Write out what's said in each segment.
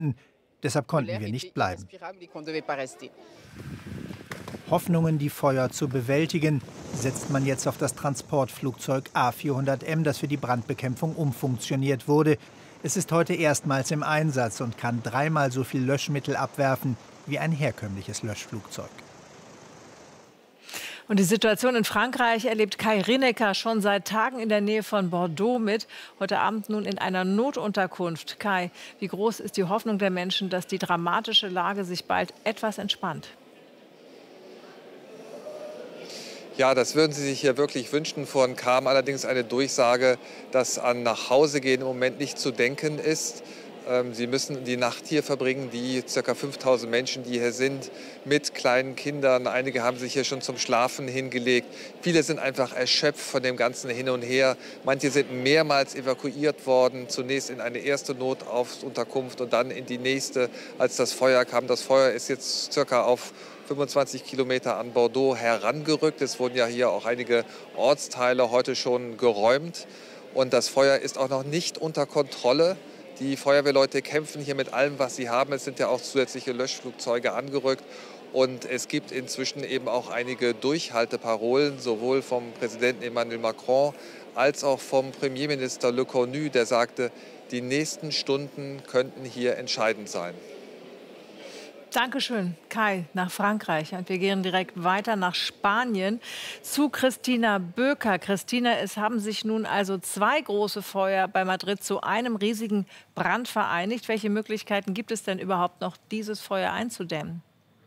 Branden. Deshalb konnten wir nicht bleiben. Hoffnungen, die Feuer zu bewältigen, setzt man jetzt auf das Transportflugzeug A400M, das für die Brandbekämpfung umfunktioniert wurde. Es ist heute erstmals im Einsatz und kann 3-mal so viel Löschmittel abwerfen wie ein herkömmliches Löschflugzeug. Und die Situation in Frankreich erlebt Kai Rinecker schon seit Tagen in der Nähe von Bordeaux mit. Heute Abend nun in einer Notunterkunft. Kai, wie groß ist die Hoffnung der Menschen, dass die dramatische Lage sich bald etwas entspannt? Ja, das würden Sie sich hier wirklich wünschen. Vorhin kam allerdings eine Durchsage, dass an Nachhausegehen im Moment nicht zu denken ist. Sie müssen die Nacht hier verbringen, die ca. 5000 Menschen, die hier sind, mit kleinen Kindern. Einige haben sich hier schon zum Schlafen hingelegt. Viele sind einfach erschöpft von dem ganzen Hin und Her. Manche sind mehrmals evakuiert worden, zunächst in eine erste Notunterkunft und dann in die nächste, als das Feuer kam. Das Feuer ist jetzt ca. auf 25 Kilometer an Bordeaux herangerückt. Es wurden ja hier auch einige Ortsteile heute schon geräumt. Und das Feuer ist auch noch nicht unter Kontrolle. Die Feuerwehrleute kämpfen hier mit allem, was sie haben. Es sind ja auch zusätzliche Löschflugzeuge angerückt. Und es gibt inzwischen eben auch einige Durchhalteparolen, sowohl vom Präsidenten Emmanuel Macron als auch vom Premierminister Le Cornu, der sagte, die nächsten Stunden könnten hier entscheidend sein. Dankeschön, Kai, nach Frankreich. Und wir gehen direkt weiter nach Spanien zu Christina Böker. Christina, es haben sich nun also 2 große Feuer bei Madrid zu einem riesigen Brand vereinigt. Welche Möglichkeiten gibt es denn überhaupt noch, dieses Feuer einzudämmen?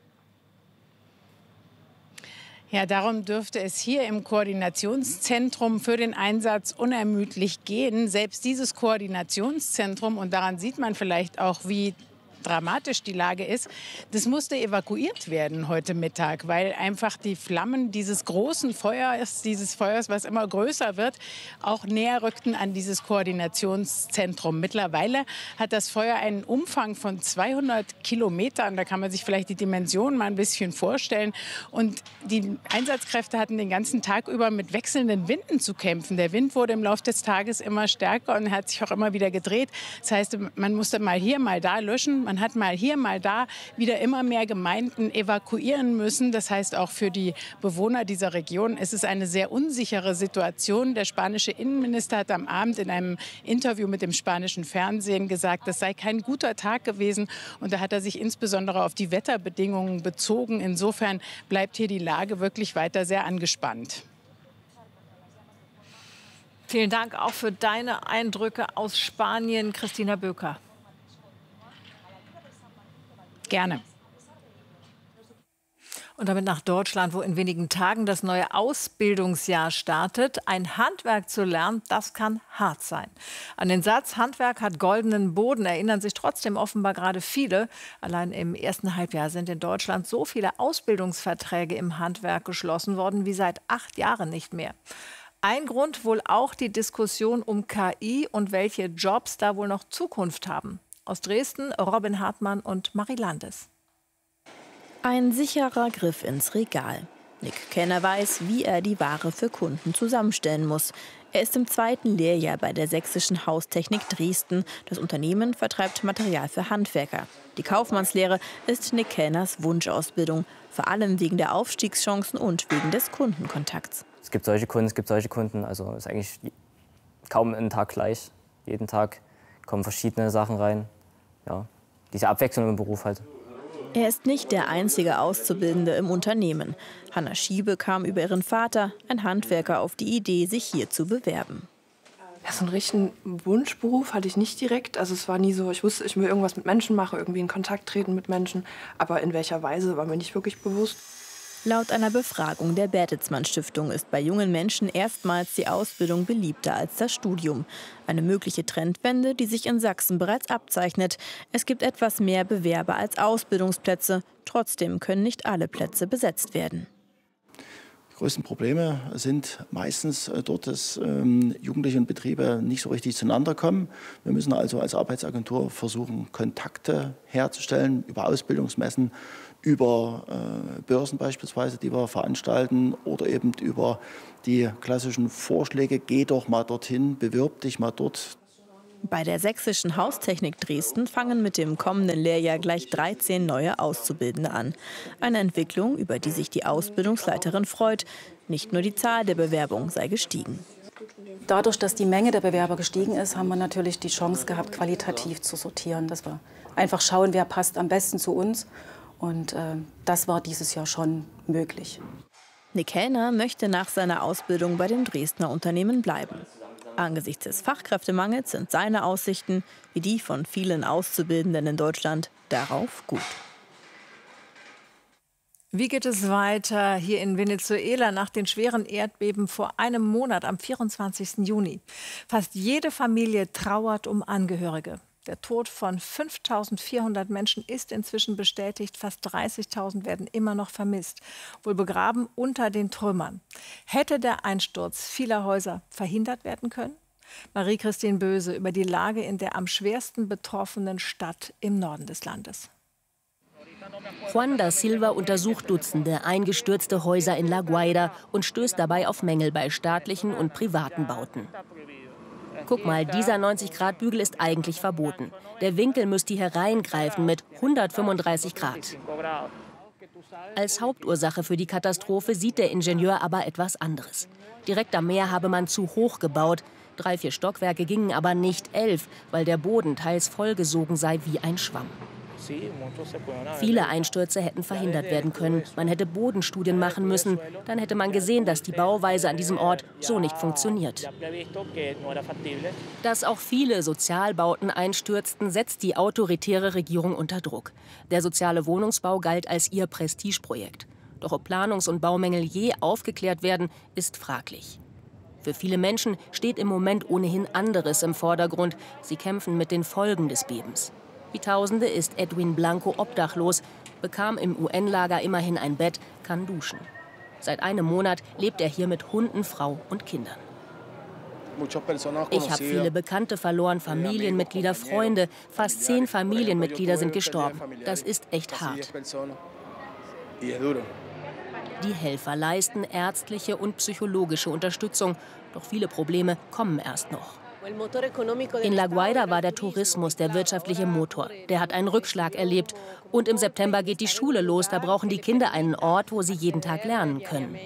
Ja, darum dürfte es hier im Koordinationszentrum für den Einsatz unermüdlich gehen. Selbst dieses Koordinationszentrum, und daran sieht man vielleicht auch, wie dramatisch die Lage ist, das musste evakuiert werden heute Mittag, weil einfach die Flammen dieses großen Feuers, was immer größer wird, auch näher rückten an dieses Koordinationszentrum. Mittlerweile hat das Feuer einen Umfang von 200 Kilometern. Da kann man sich vielleicht die Dimension mal ein bisschen vorstellen. Und die Einsatzkräfte hatten den ganzen Tag über mit wechselnden Winden zu kämpfen. Der Wind wurde im Laufe des Tages immer stärker und hat sich auch immer wieder gedreht. Das heißt, man musste mal hier, mal da löschen. Man hat mal hier, mal da wieder immer mehr Gemeinden evakuieren müssen. Das heißt auch für die Bewohner dieser Region ist es eine sehr unsichere Situation. Der spanische Innenminister hat am Abend in einem Interview mit dem spanischen Fernsehen gesagt, das sei kein guter Tag gewesen. Und da hat er sich insbesondere auf die Wetterbedingungen bezogen. Insofern bleibt hier die Lage wirklich weiter sehr angespannt. Vielen Dank auch für deine Eindrücke aus Spanien, Christina Böker. Gerne. Und damit nach Deutschland, wo in wenigen Tagen das neue Ausbildungsjahr startet. Ein Handwerk zu lernen, das kann hart sein. An den Satz, Handwerk hat goldenen Boden, erinnern sich trotzdem offenbar gerade viele. Allein im ersten Halbjahr sind in Deutschland so viele Ausbildungsverträge im Handwerk geschlossen worden wie seit 8 Jahren nicht mehr. Ein Grund wohl auch die Diskussion um KI und welche Jobs da wohl noch Zukunft haben. Aus Dresden, Robin Hartmann und Marie Landes. Ein sicherer Griff ins Regal. Nick Kenner weiß, wie er die Ware für Kunden zusammenstellen muss. Er ist im 2. Lehrjahr bei der Sächsischen Haustechnik Dresden. Das Unternehmen vertreibt Material für Handwerker. Die Kaufmannslehre ist Nick Kenners Wunschausbildung. Vor allem wegen der Aufstiegschancen und wegen des Kundenkontakts. Es gibt solche Kunden, es gibt solche Kunden. Also ist eigentlich kaum ein Tag gleich. Jeden Tag kommen verschiedene Sachen rein. Ja, diese Abwechslung im Beruf halt. Er ist nicht der einzige Auszubildende im Unternehmen. Hanna Schiebe kam über ihren Vater, ein Handwerker, auf die Idee, sich hier zu bewerben. Ja, so einen richtigen Wunschberuf hatte ich nicht direkt. Also es war nie so, ich wusste, ich will irgendwas mit Menschen machen, irgendwie in Kontakt treten mit Menschen. Aber in welcher Weise, war mir nicht wirklich bewusst. Laut einer Befragung der Bertelsmann Stiftung ist bei jungen Menschen erstmals die Ausbildung beliebter als das Studium. Eine mögliche Trendwende, die sich in Sachsen bereits abzeichnet. Es gibt etwas mehr Bewerber als Ausbildungsplätze. Trotzdem können nicht alle Plätze besetzt werden. Die größten Probleme sind meistens dort, dass Jugendliche und Betriebe nicht so richtig zueinander kommen. Wir müssen also als Arbeitsagentur versuchen, Kontakte herzustellen über Ausbildungsmessen, über Börsen beispielsweise, die wir veranstalten, oder eben über die klassischen Vorschläge, geh doch mal dorthin, bewirb dich mal dort. Bei der Sächsischen Haustechnik Dresden fangen mit dem kommenden Lehrjahr gleich 13 neue Auszubildende an. Eine Entwicklung, über die sich die Ausbildungsleiterin freut. Nicht nur die Zahl der Bewerbungen sei gestiegen. Dadurch, dass die Menge der Bewerber gestiegen ist, haben wir natürlich die Chance gehabt, qualitativ zu sortieren. Dass wir einfach schauen, wer passt am besten zu uns. Und das war dieses Jahr schon möglich. Nick Kellner möchte nach seiner Ausbildung bei dem Dresdner Unternehmen bleiben. Angesichts des Fachkräftemangels sind seine Aussichten, wie die von vielen Auszubildenden in Deutschland, darauf gut. Wie geht es weiter hier in Venezuela nach den schweren Erdbeben vor einem Monat am 24. Juni? Fast jede Familie trauert um Angehörige. Der Tod von 5.400 Menschen ist inzwischen bestätigt. Fast 30.000 werden immer noch vermisst, wohl begraben unter den Trümmern. Hätte der Einsturz vieler Häuser verhindert werden können? Marie-Christine Böse über die Lage in der am schwersten betroffenen Stadt im Norden des Landes. Juan da Silva untersucht Dutzende eingestürzte Häuser in La Guaira und stößt dabei auf Mängel bei staatlichen und privaten Bauten. Guck mal, dieser 90-Grad-Bügel ist eigentlich verboten. Der Winkel müsste hier reingreifen mit 135 Grad. Als Hauptursache für die Katastrophe sieht der Ingenieur aber etwas anderes. Direkt am Meer habe man zu hoch gebaut. 3, 4 Stockwerke gingen aber nicht 11, weil der Boden teils vollgesogen sei wie ein Schwamm. Viele Einstürze hätten verhindert werden können. Man hätte Bodenstudien machen müssen. Dann hätte man gesehen, dass die Bauweise an diesem Ort so nicht funktioniert. Dass auch viele Sozialbauten einstürzten, setzt die autoritäre Regierung unter Druck. Der soziale Wohnungsbau galt als ihr Prestigeprojekt. Doch ob Planungs- und Baumängel je aufgeklärt werden, ist fraglich. Für viele Menschen steht im Moment ohnehin anderes im Vordergrund. Sie kämpfen mit den Folgen des Bebens. Wie Tausende ist Edwin Blanco obdachlos, bekam im UN-Lager immerhin ein Bett, kann duschen. Seit einem Monat lebt er hier mit Hunden, Frau und Kindern. Ich habe viele Bekannte verloren, Familienmitglieder, Freunde. Fast 10 Familienmitglieder sind gestorben. Das ist echt hart. Die Helfer leisten ärztliche und psychologische Unterstützung. Doch viele Probleme kommen erst noch. In La Guaira war der Tourismus der wirtschaftliche Motor. Der hat einen Rückschlag erlebt. Und im September geht die Schule los. Da brauchen die Kinder einen Ort, wo sie jeden Tag lernen können.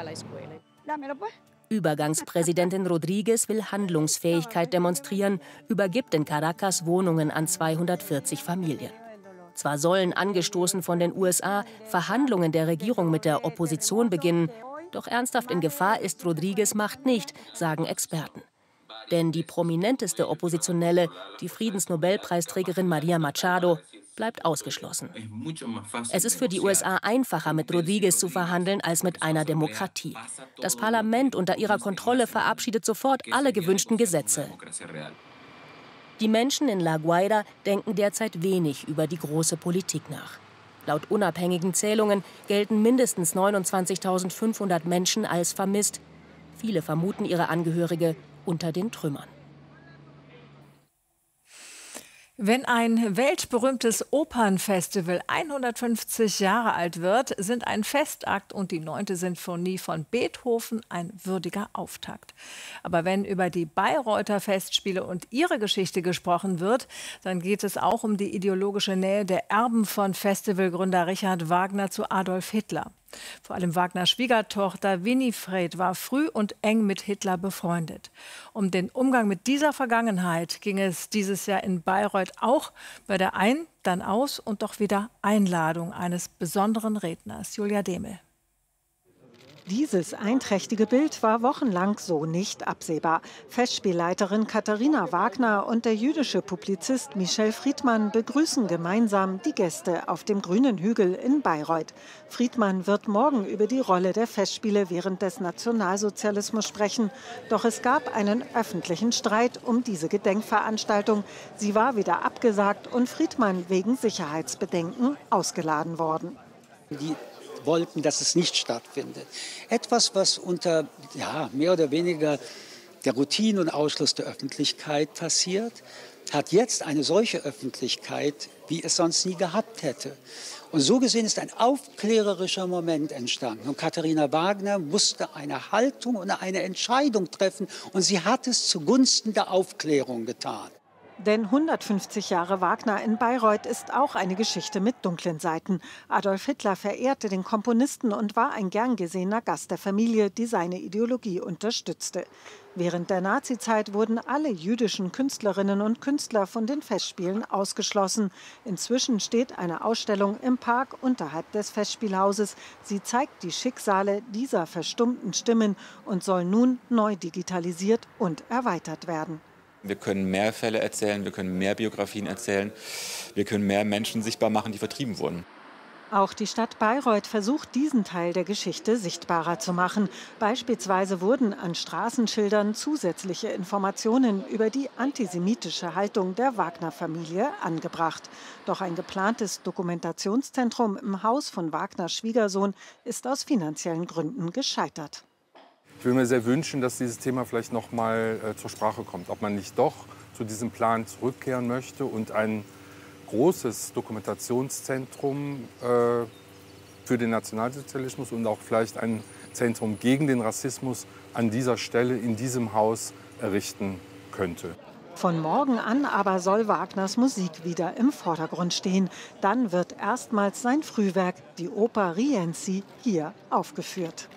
Übergangspräsidentin Rodriguez will Handlungsfähigkeit demonstrieren, übergibt in Caracas Wohnungen an 240 Familien. Zwar sollen, angestoßen von den USA, Verhandlungen der Regierung mit der Opposition beginnen, doch ernsthaft in Gefahr ist Rodriguez' Macht nicht, sagen Experten. Denn die prominenteste Oppositionelle, die Friedensnobelpreisträgerin Maria Machado, bleibt ausgeschlossen. Es ist für die USA einfacher, mit Rodriguez zu verhandeln, als mit einer Demokratie. Das Parlament unter ihrer Kontrolle verabschiedet sofort alle gewünschten Gesetze. Die Menschen in La Guaira denken derzeit wenig über die große Politik nach. Laut unabhängigen Zählungen gelten mindestens 29.500 Menschen als vermisst. Viele vermuten ihre Angehörige unter den Trümmern. Wenn ein weltberühmtes Opernfestival 150 Jahre alt wird, sind ein Festakt und die 9. Sinfonie von Beethoven ein würdiger Auftakt. Aber wenn über die Bayreuther Festspiele und ihre Geschichte gesprochen wird, dann geht es auch um die ideologische Nähe der Erben von Festivalgründer Richard Wagner zu Adolf Hitler. Vor allem Wagners Schwiegertochter Winifred war früh und eng mit Hitler befreundet. Um den Umgang mit dieser Vergangenheit ging es dieses Jahr in Bayreuth auch bei der Ein-, dann Aus- und doch wieder Einladung eines besonderen Redners, Julia Demel. Dieses einträchtige Bild war wochenlang so nicht absehbar. Festspielleiterin Katharina Wagner und der jüdische Publizist Michel Friedmann begrüßen gemeinsam die Gäste auf dem Grünen Hügel in Bayreuth. Friedmann wird morgen über die Rolle der Festspiele während des Nationalsozialismus sprechen. Doch es gab einen öffentlichen Streit um diese Gedenkveranstaltung. Sie war wieder abgesagt und Friedmann wegen Sicherheitsbedenken ausgeladen worden. Die wollten, dass es nicht stattfindet. Etwas, was unter mehr oder weniger der Routine und Ausschluss der Öffentlichkeit passiert, hat jetzt eine solche Öffentlichkeit, wie es sonst nie gehabt hätte. Und so gesehen ist ein aufklärerischer Moment entstanden. Und Katharina Wagner musste eine Haltung und eine Entscheidung treffen. Und sie hat es zugunsten der Aufklärung getan. Denn 150 Jahre Wagner in Bayreuth ist auch eine Geschichte mit dunklen Seiten. Adolf Hitler verehrte den Komponisten und war ein gern gesehener Gast der Familie, die seine Ideologie unterstützte. Während der Nazizeit wurden alle jüdischen Künstlerinnen und Künstler von den Festspielen ausgeschlossen. Inzwischen steht eine Ausstellung im Park unterhalb des Festspielhauses. Sie zeigt die Schicksale dieser verstummten Stimmen und soll nun neu digitalisiert und erweitert werden. Wir können mehr Fälle erzählen, wir können mehr Biografien erzählen, wir können mehr Menschen sichtbar machen, die vertrieben wurden. Auch die Stadt Bayreuth versucht, diesen Teil der Geschichte sichtbarer zu machen. Beispielsweise wurden an Straßenschildern zusätzliche Informationen über die antisemitische Haltung der Wagner-Familie angebracht. Doch ein geplantes Dokumentationszentrum im Haus von Wagners Schwiegersohn ist aus finanziellen Gründen gescheitert. Ich würde mir sehr wünschen, dass dieses Thema vielleicht noch mal zur Sprache kommt. Ob man nicht doch zu diesem Plan zurückkehren möchte und ein großes Dokumentationszentrum für den Nationalsozialismus und auch vielleicht ein Zentrum gegen den Rassismus an dieser Stelle in diesem Haus errichten könnte. Von morgen an aber soll Wagners Musik wieder im Vordergrund stehen. Dann wird erstmals sein Frühwerk, die Oper Rienzi, hier aufgeführt.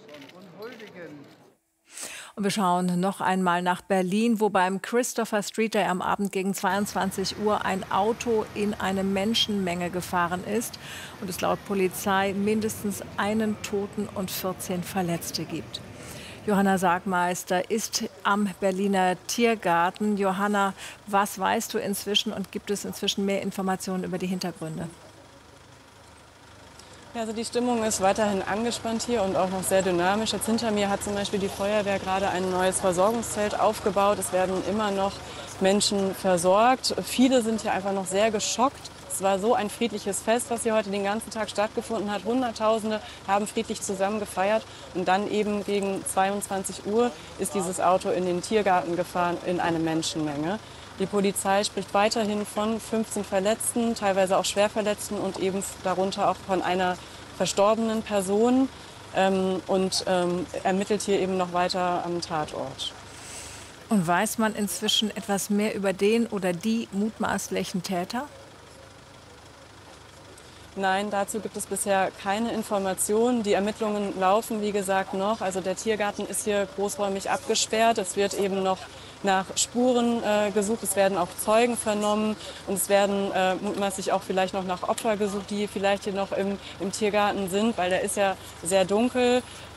Und wir schauen noch einmal nach Berlin, wo beim Christopher Street Day am Abend gegen 22 Uhr ein Auto in eine Menschenmenge gefahren ist und es laut Polizei mindestens einen Toten und 14 Verletzte gibt. Johanna Sargmeister ist am Berliner Tiergarten. Johanna, was weißt du inzwischen und gibt es inzwischen mehr Informationen über die Hintergründe? Ja, also die Stimmung ist weiterhin angespannt hier und auch noch sehr dynamisch. Jetzt hinter mir hat zum Beispiel die Feuerwehr gerade ein neues Versorgungszelt aufgebaut. Es werden immer noch Menschen versorgt. Viele sind hier einfach noch sehr geschockt. Es war so ein friedliches Fest, was hier heute den ganzen Tag stattgefunden hat. Hunderttausende haben friedlich zusammen gefeiert. Und dann eben gegen 22 Uhr ist dieses Auto in den Tiergarten gefahren in eine Menschenmenge. Die Polizei spricht weiterhin von 15 Verletzten, teilweise auch Schwerverletzten und eben darunter auch von einer verstorbenen Person und ermittelt hier eben noch weiter am Tatort. Und weiß man inzwischen etwas mehr über den oder die mutmaßlichen Täter? Nein, dazu gibt es bisher keine Informationen. Die Ermittlungen laufen, wie gesagt, noch. Also der Tiergarten ist hier großräumig abgesperrt. Es wird eben noch nach Spuren gesucht, es werden auch Zeugen vernommen und es werden mutmaßlich auch vielleicht noch nach Opfern gesucht, die vielleicht hier noch im Tiergarten sind, weil der ist ja sehr dunkel.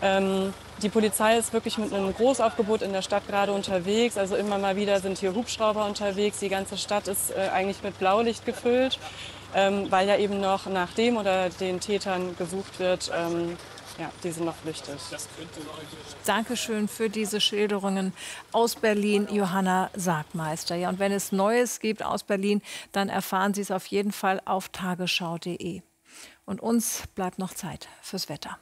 Die Polizei ist wirklich mit einem Großaufgebot in der Stadt gerade unterwegs, also immer mal wieder sind hier Hubschrauber unterwegs, die ganze Stadt ist eigentlich mit Blaulicht gefüllt, weil ja eben noch nach dem oder den Tätern gesucht wird. Ja, die sind noch flüchtig. Dankeschön für diese Schilderungen aus Berlin, Johanna Sargmeister. Ja, und wenn es Neues gibt aus Berlin, dann erfahren Sie es auf jeden Fall auf tagesschau.de. Und uns bleibt noch Zeit fürs Wetter.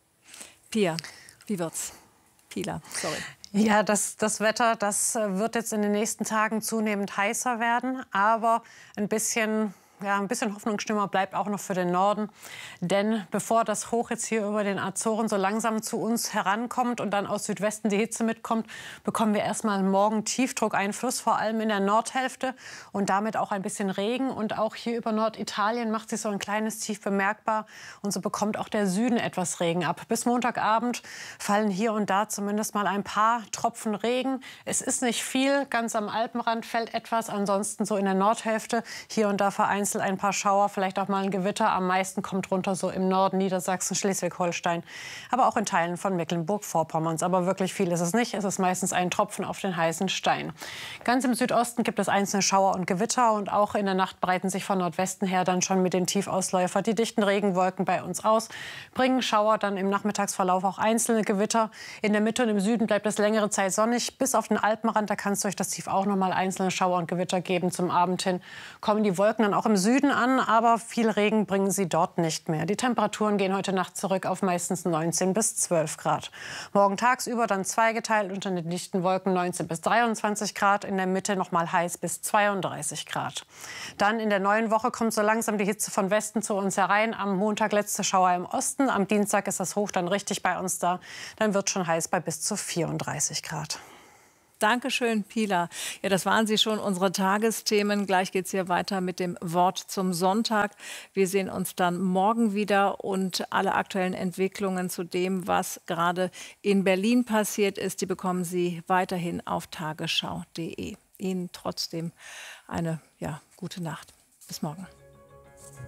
Pia, wie wird's? Pila, sorry. Ja, das Wetter, das wird jetzt in den nächsten Tagen zunehmend heißer werden, aber ein bisschen Hoffnungsschimmer bleibt auch noch für den Norden. Denn bevor das Hoch jetzt hier über den Azoren so langsam zu uns herankommt und dann aus Südwesten die Hitze mitkommt, bekommen wir erstmal morgen Tiefdruckeinfluss, vor allem in der Nordhälfte und damit auch ein bisschen Regen. Und auch hier über Norditalien macht sich so ein kleines Tief bemerkbar. Und so bekommt auch der Süden etwas Regen ab. Bis Montagabend fallen hier und da zumindest mal ein paar Tropfen Regen. Es ist nicht viel, ganz am Alpenrand fällt etwas. Ansonsten so in der Nordhälfte hier und da vereinzelt ein paar Schauer, vielleicht auch mal ein Gewitter. Am meisten kommt runter so im Norden Niedersachsen, Schleswig-Holstein, aber auch in Teilen von Mecklenburg-Vorpommerns. Aber wirklich viel ist es nicht. Es ist meistens ein Tropfen auf den heißen Stein. Ganz im Südosten gibt es einzelne Schauer und Gewitter und auch in der Nacht breiten sich von Nordwesten her dann schon mit dem Tiefausläufer die dichten Regenwolken bei uns aus, bringen Schauer, dann im Nachmittagsverlauf auch einzelne Gewitter. In der Mitte und im Süden bleibt es längere Zeit sonnig. Bis auf den Alpenrand, da kann es durch das Tief auch noch mal einzelne Schauer und Gewitter geben. Zum Abend hin kommen die Wolken dann auch im Süden an, aber viel Regen bringen sie dort nicht mehr. Die Temperaturen gehen heute Nacht zurück auf meistens 19 bis 12 Grad. Morgen tagsüber dann zweigeteilt unter den dichten Wolken 19 bis 23 Grad, in der Mitte noch mal heiß bis 32 Grad. Dann in der neuen Woche kommt so langsam die Hitze von Westen zu uns herein. Am Montag letzte Schauer im Osten, am Dienstag ist das Hoch dann richtig bei uns da. Dann wird schon heiß bei bis zu 34 Grad. Dankeschön, Pilar. Ja, das waren sie schon, unsere Tagesthemen. Gleich geht es hier weiter mit dem Wort zum Sonntag. Wir sehen uns dann morgen wieder und alle aktuellen Entwicklungen zu dem, was gerade in Berlin passiert ist, die bekommen Sie weiterhin auf tagesschau.de. Ihnen trotzdem eine gute Nacht. Bis morgen.